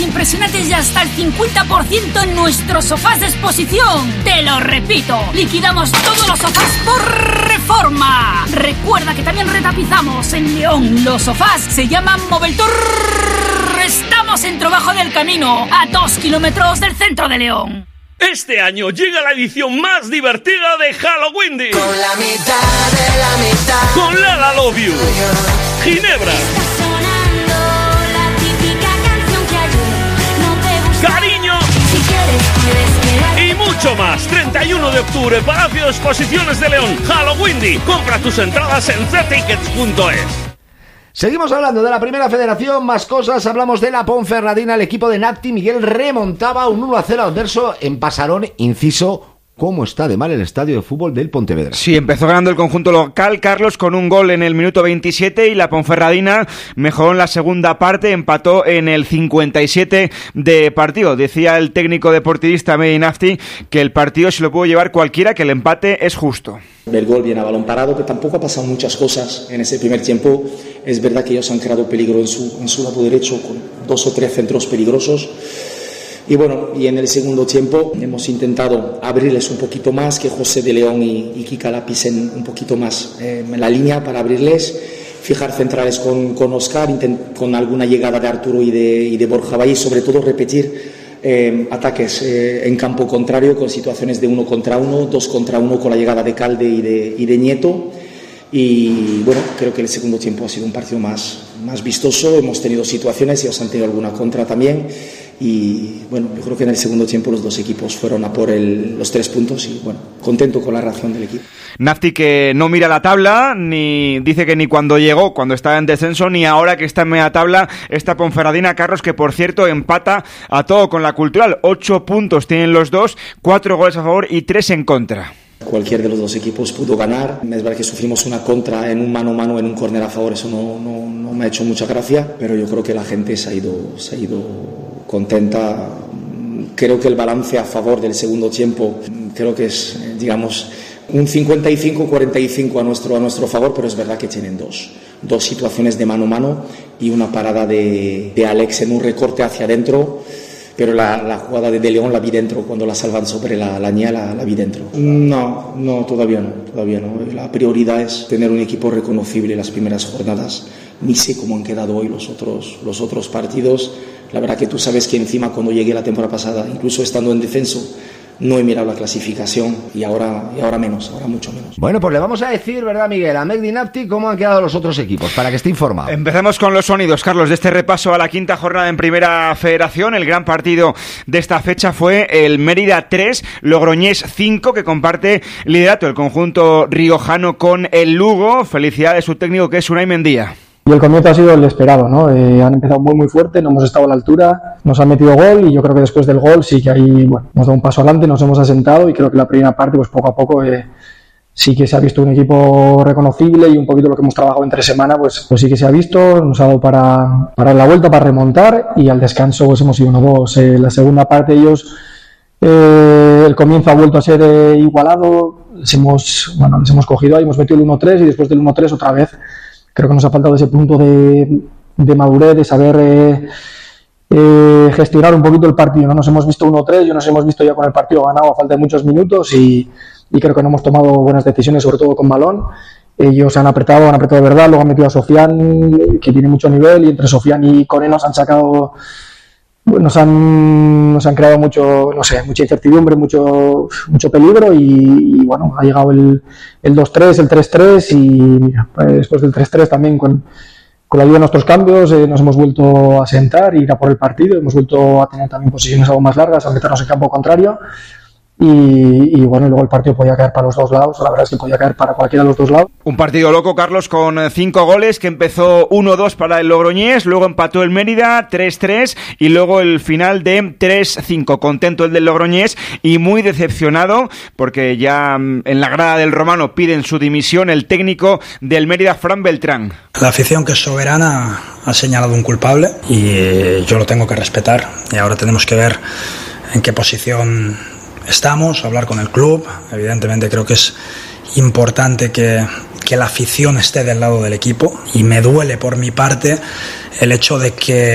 impresionantes y hasta el 50% en nuestros sofás de exposición. Te lo repito, liquidamos todos los sofás por reforma. Recuerda que también retapizamos en León. Los sofás se llaman Moveltour. Estamos en Trabajo del Camino, a 2 kilómetros del centro de León. Este año llega la edición más divertida de Halloween. Con la mitad de la mitad. Con Lala Love You, Ginebra, Cariño y mucho más. 31 de octubre, Palacio de Exposiciones de León, Halloween. Compra tus entradas en ztickets.es. Seguimos hablando de la Primera Federación, más cosas, hablamos de la Ponferradina. El equipo de Nafti Miguel remontaba un 1-0 a Oderso en Pasarón, inciso. ¿Cómo está de mal el estadio de fútbol del Pontevedra? Sí, empezó ganando el conjunto local, Carlos, con un gol en el minuto 27 y la Ponferradina mejoró en la segunda parte, empató en el 57 de partido. Decía el técnico deportivista Medi Nafti que el partido se lo puede llevar cualquiera, que el empate es justo. El gol viene a balón parado, que tampoco ha pasado muchas cosas en ese primer tiempo. Es verdad que ellos han creado peligro en su lado derecho con 2 o 3 centros peligrosos. Y bueno, y en el segundo tiempo hemos intentado abrirles un poquito más, que José de León y Kika la pisen un poquito más en la línea para abrirles, fijar centrales con Oscar, con alguna llegada de Arturo y de Borja Valle, y sobre todo repetir ataques en campo contrario con situaciones de 1 contra 1, 2 contra 1 con la llegada de Calde y de Nieto. Y bueno, creo que el segundo tiempo ha sido un partido más vistoso. Hemos tenido situaciones, ellos han tenido alguna contra también. Y bueno, yo creo que en el segundo tiempo los dos equipos fueron a por los 3 puntos y bueno, contento con la reacción del equipo. Nafti que no mira la tabla, ni dice que ni cuando llegó, cuando estaba en descenso, ni ahora que está en media tabla, esta Ponferradina, Carlos, que por cierto empata a todo con la Cultural. 8 puntos tienen los dos, 4 goles a favor y 3 en contra. Cualquier de los dos equipos pudo ganar. Es verdad que sufrimos una contra en un mano a mano, en un córner a favor, eso no me ha hecho mucha gracia, pero yo creo que la gente se ha ido contenta. Creo que el balance a favor del segundo tiempo, creo que es, digamos, un 55-45 a nuestro favor, pero es verdad que tienen dos situaciones de mano a mano y una parada de Alex en un recorte hacia adentro. Pero la jugada de León la vi dentro, cuando la salvan sobre la ña la vi dentro. No, todavía no. La prioridad es tener un equipo reconocible en las primeras jornadas. Ni sé cómo han quedado hoy los otros partidos. La verdad que tú sabes que encima cuando llegué la temporada pasada, incluso estando en descenso, no he mirado la clasificación y ahora mucho menos. Bueno, pues le vamos a decir, ¿verdad, Miguel? A Medi Nafti cómo han quedado los otros equipos, para que esté informado. Empezamos con los sonidos, Carlos, de este repaso a la quinta jornada en Primera Federación. El gran partido de esta fecha fue el Mérida 3, Logroñés 5, que comparte liderato el conjunto riojano con el Lugo. Felicidades de su técnico, que es Unai Mendía. Y el comienzo ha sido el esperado, ¿no? Han empezado muy fuerte, no hemos estado a la altura, nos han metido gol y yo creo que después del gol sí que ahí, bueno, hemos dado un paso adelante, nos hemos asentado y creo que la primera parte, pues poco a poco sí que se ha visto un equipo reconocible y un poquito lo que hemos trabajado entre semana, pues sí que se ha visto, nos ha dado para dar la vuelta, para remontar y al descanso pues hemos ido 1-2. La segunda parte ellos, el comienzo ha vuelto a ser igualado, les hemos cogido ahí, hemos metido el 1-3 y después del 1-3 otra vez. Creo que nos ha faltado ese punto de madurez, de saber gestionar un poquito el partido, ¿no? Nos hemos visto 1-3 y nos hemos visto ya con el partido ganado a falta de muchos minutos y creo que no hemos tomado buenas decisiones, sobre todo con balón. Ellos han apretado de verdad, luego han metido a Sofian, que tiene mucho nivel, y entre Sofian y Cone nos han sacado, nos han creado mucha incertidumbre, mucho peligro y bueno, ha llegado el 2-3, el 3-3 y mira, después del 3-3 también con la ayuda de nuestros cambios nos hemos vuelto a sentar, ir a por el partido, hemos vuelto a tener también posiciones algo más largas, a meternos en campo contrario y bueno, luego el partido podía caer para los dos lados, la verdad es que podía caer para cualquiera de los dos lados. Un partido loco, Carlos, con 5 goles, que empezó 1-2 para el Logroñés, luego empató el Mérida 3-3 y luego el final de 3-5. Contento el del Logroñés y muy decepcionado porque ya en la grada del Romano piden su dimisión el técnico del Mérida, Fran Beltrán. La afición, que es soberana, ha señalado un culpable y yo lo tengo que respetar y ahora tenemos que ver en qué posición estamos, hablar con el club. Evidentemente creo que es importante que la afición esté del lado del equipo y me duele por mi parte el hecho de que